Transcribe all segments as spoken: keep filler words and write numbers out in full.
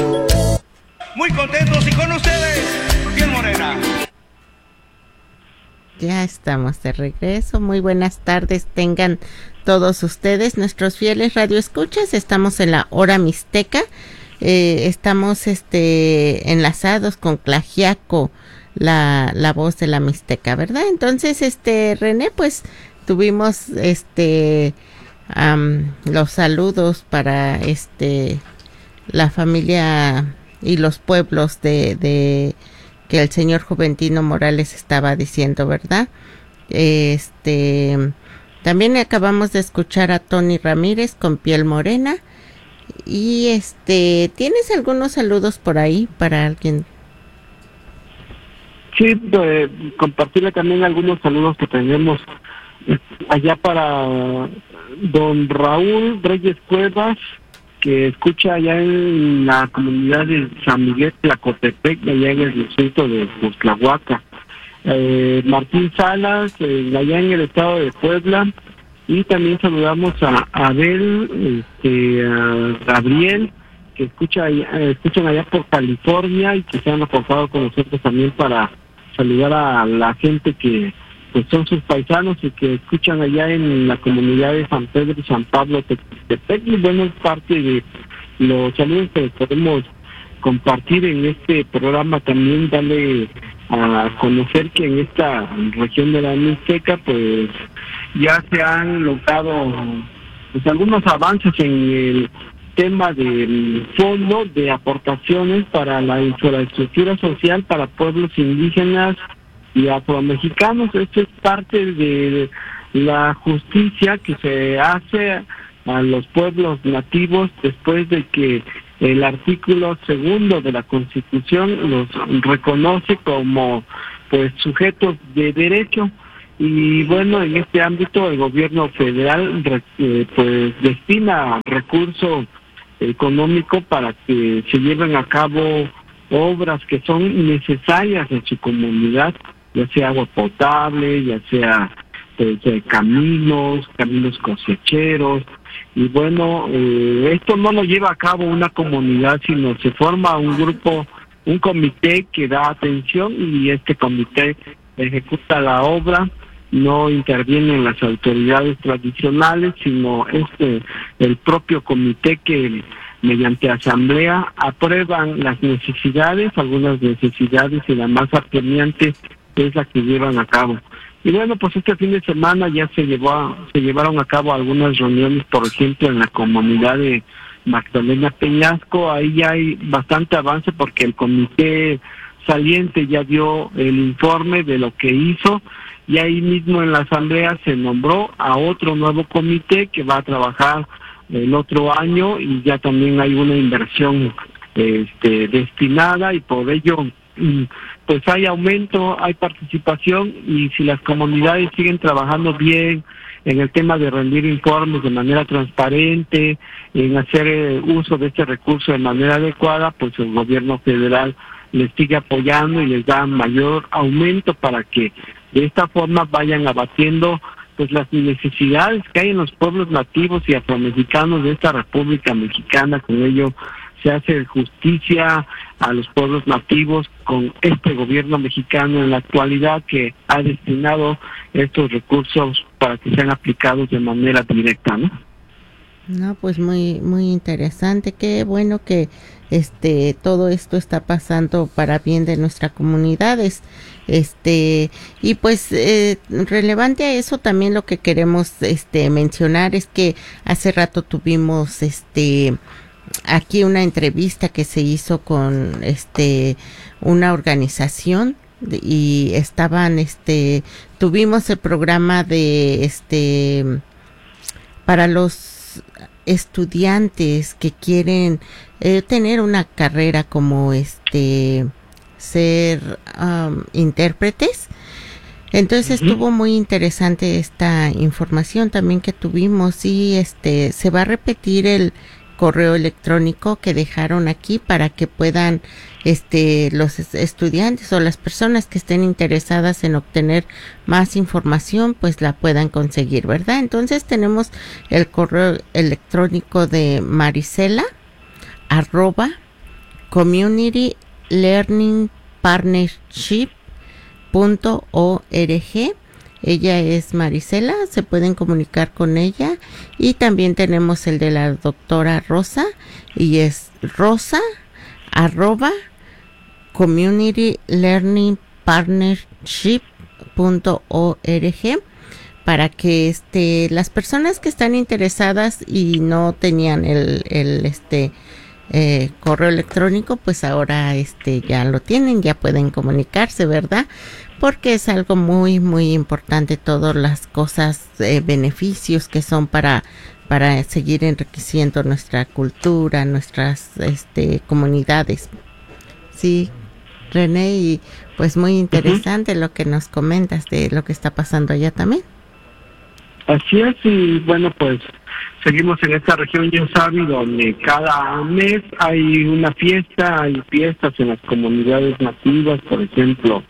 Muy contentos y con ustedes, Piel Morena. Ya estamos de regreso. Muy buenas tardes tengan todos ustedes, nuestros fieles radioescuchas. Estamos en la hora mixteca. Eh, estamos este enlazados con Tlaxiaco, la, la voz de la mixteca, ¿verdad? Entonces, este René, pues tuvimos este um, los saludos para este la familia y los pueblos de, de que el señor Juventino Morales estaba diciendo, ¿verdad? Este también acabamos de escuchar a Tony Ramírez con Piel Morena. Y este, ¿tienes algunos saludos por ahí para alguien? Sí, eh, compartirle también algunos saludos que tenemos allá para don Raúl Reyes Cuevas, que escucha allá en la comunidad de San Miguel Tlacotepec, allá en el distrito de Cuxtlahuaca. Eh, Martín Salas, eh, allá en el estado de Puebla. Y también saludamos a Abel, este, a Gabriel, que escucha allá, escuchan allá por California y que se han aportado con nosotros también para saludar a la gente que pues son sus paisanos y que escuchan allá en la comunidad de San Pedro y San Pablo Tepetepec. Y bueno, es parte de los saludos que podemos compartir en este programa, también darle a conocer que en esta región de la Mixteca pues ya se han logrado pues algunos avances en el tema del fondo de aportaciones para la infraestructura social para pueblos indígenas y afromexicanos. Esto es parte de la justicia que se hace a los pueblos nativos después de que el artículo segundo de la Constitución los reconoce como pues sujetos de derecho. Y bueno, en este ámbito el gobierno federal eh, pues destina recursos económicos para que se lleven a cabo obras que son necesarias en su comunidad, ya sea agua potable, ya sea pues, eh, caminos, caminos cosecheros. Y bueno, eh, esto no lo lleva a cabo una comunidad, sino se forma un grupo, un comité que da atención y este comité ejecuta la obra. No intervienen las autoridades tradicionales, sino este el propio comité que mediante asamblea aprueban las necesidades, algunas necesidades, y la más apremiante es la que llevan a cabo. Y bueno, pues este fin de semana ya se llevó a, se llevaron a cabo algunas reuniones, por ejemplo, en la comunidad de Magdalena Peñasco. Ahí ya hay bastante avance porque el comité saliente ya dio el informe de lo que hizo, y ahí mismo en la asamblea se nombró a otro nuevo comité que va a trabajar el otro año, y ya también hay una inversión este, destinada, y por ello pues hay aumento, hay participación, y si las comunidades siguen trabajando bien en el tema de rendir informes de manera transparente, en hacer eh, uso de este recurso de manera adecuada, pues el gobierno federal les sigue apoyando y les da mayor aumento para que de esta forma vayan abatiendo pues las necesidades que hay en los pueblos nativos y afromexicanos de esta República Mexicana. Con ello se hace justicia a los pueblos nativos con este gobierno mexicano en la actualidad, que ha destinado estos recursos para que sean aplicados de manera directa, ¿no? No, pues muy muy interesante. Qué bueno que este todo esto está pasando para bien de nuestras comunidades. Este y pues eh, relevante a eso también lo que queremos este mencionar es que hace rato tuvimos este aquí una entrevista que se hizo con este una organización y estaban este tuvimos el programa de este para los estudiantes que quieren eh, tener una carrera como este ser um, intérpretes. Entonces uh-huh. Estuvo muy interesante esta información también que tuvimos, y este se va a repetir el correo electrónico que dejaron aquí para que puedan este los estudiantes o las personas que estén interesadas en obtener más información pues la puedan conseguir, ¿verdad? Entonces tenemos el correo electrónico de Marisela arroba community learning partnership punto org. Ella es Marisela, se pueden comunicar con ella. Y también tenemos el de la doctora Rosa, y es rosa arroba community learning partnership punto org, para que este las personas que están interesadas y no tenían el, el este eh, correo electrónico, pues ahora este ya lo tienen, ya pueden comunicarse, ¿verdad? Porque es algo muy muy importante, todas las cosas, eh, beneficios que son para para seguir enriqueciendo nuestra cultura, nuestras este comunidades. Sí, René, y pues muy interesante uh-huh. lo que nos comentas de lo que está pasando allá también. Así es, y bueno, pues seguimos en esta región Yosabi, donde cada mes hay una fiesta, hay fiestas en las comunidades nativas, por ejemplo.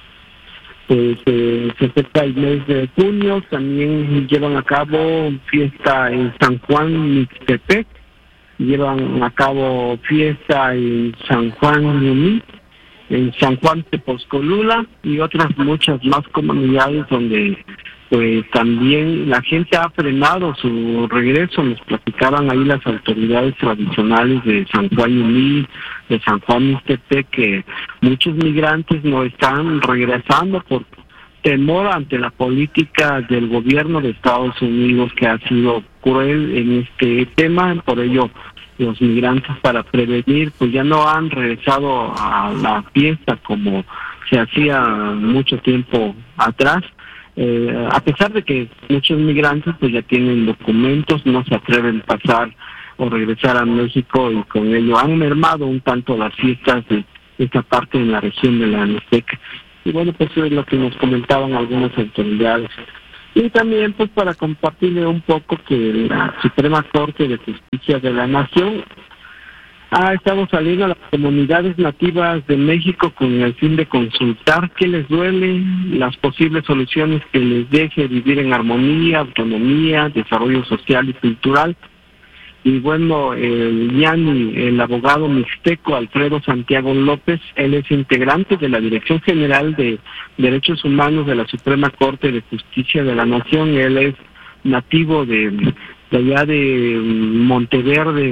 Pues eh, se acerca el mes de junio, también llevan a cabo fiesta en San Juan Mixtepec, llevan a cabo fiesta en San Juan Ñuñí, en San Juan Tepozcolula y otras muchas más comunidades donde pues también la gente ha frenado su regreso. Nos platicaban ahí las autoridades tradicionales de San Juan Ñuñí, de San Juan Mixtepec, que muchos migrantes no están regresando por temor ante la política del gobierno de Estados Unidos, que ha sido cruel en este tema. Por ello los migrantes, para prevenir, pues ya no han regresado a la fiesta como se hacía mucho tiempo atrás. Eh, a pesar de que muchos migrantes pues ya tienen documentos, no se atreven a pasar o regresar a México, y con ello han mermado un tanto las fiestas de esta parte en la región de la Mixteca. Y bueno, pues eso es lo que nos comentaban algunas autoridades. Y también pues para compartirle un poco que la Suprema Corte de Justicia de la Nación ha estado saliendo a las comunidades nativas de México con el fin de consultar qué les duele, las posibles soluciones que les deje vivir en armonía, autonomía, desarrollo social y cultural. Y bueno, el Yani, el abogado mixteco Alfredo Santiago López, él es integrante de la Dirección General de Derechos Humanos de la Suprema Corte de Justicia de la Nación. Él es nativo de, de allá de Monteverde,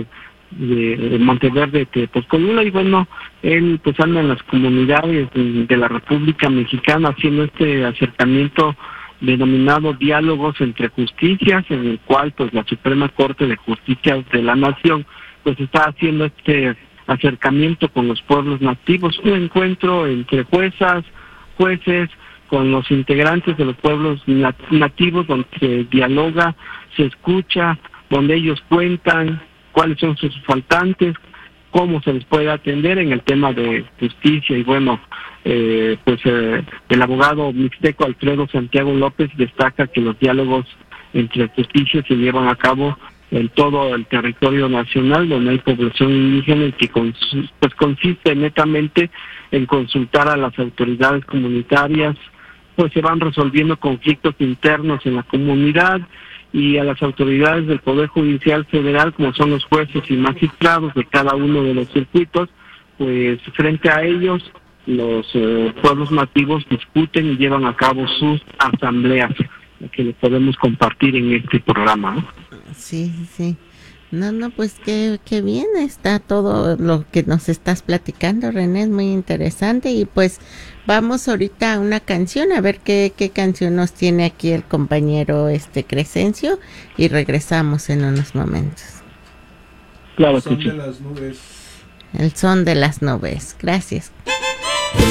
de Monteverde, Tepozcolula, y bueno, él pues anda en las comunidades de la República Mexicana haciendo este acercamiento denominado Diálogos entre Justicias, en el cual pues la Suprema Corte de Justicia de la Nación pues está haciendo este acercamiento con los pueblos nativos, un encuentro entre juezas, jueces, con los integrantes de los pueblos nativos, donde se dialoga, se escucha, donde ellos cuentan cuáles son sus faltantes, cómo se les puede atender en el tema de justicia. Y bueno, eh, pues eh, el abogado mixteco Alfredo Santiago López destaca que los diálogos entre justicia se llevan a cabo en todo el territorio nacional, donde hay población indígena, y que con, pues consiste netamente en consultar a las autoridades comunitarias, pues se van resolviendo conflictos internos en la comunidad, y a las autoridades del Poder Judicial Federal, como son los jueces y magistrados de cada uno de los circuitos, pues frente a ellos los eh, pueblos nativos discuten y llevan a cabo sus asambleas, que les podemos compartir en este programa, ¿no? Sí, sí. No, no, pues qué, qué bien está todo lo que nos estás platicando, René, es muy interesante. Y pues vamos ahorita a una canción, a ver qué, qué canción nos tiene aquí el compañero este Crescencio, y regresamos en unos momentos. Claro, El son que sí. de las nubes. El son de las nubes. Gracias.